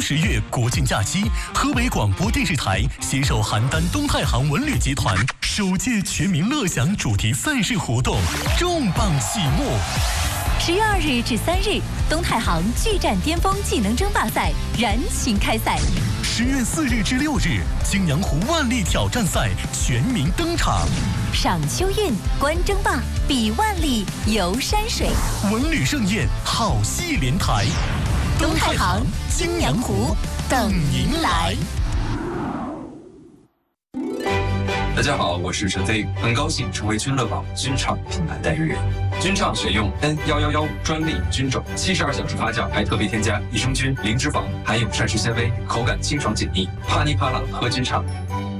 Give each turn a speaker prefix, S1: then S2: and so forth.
S1: 10月国庆假期，河北广播电视台携手邯郸东太行文旅集团首届全民乐享主题赛事活动重磅启幕。
S2: 10月2日至3日，东太行巨战巅峰技能争霸赛燃情开赛。
S1: 10月4日至6日，青阳湖万历挑战赛全民登场。
S2: 赏秋韵，观争霸，比万历，游山水，
S1: 文旅盛宴，好戏连台。
S2: 东太行、青阳湖等您来。
S3: 大家好，我是陈飞宇，很高兴成为君乐宝君畅品牌代言人。君畅选用 N1115专利菌种，72小时发酵，还特别添加益生菌、零脂肪，含有膳食纤维，口感清爽解腻，啪哩啪啦喝君畅。